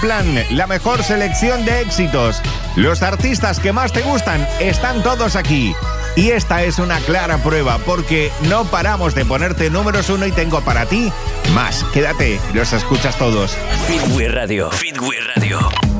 Plan, la mejor selección de éxitos. Los artistas que más te gustan están todos aquí. Y esta es una clara prueba, porque no paramos de ponerte números 1 y tengo para ti más. Quédate, los escuchas todos. Fitway Radio. Fitway Radio.